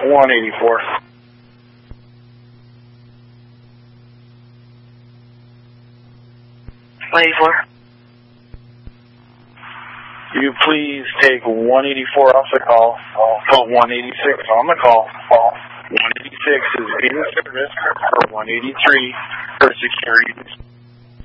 184. 184. You please take 184 off the call. Put 186 on the call. 186 is in service for 183 for security.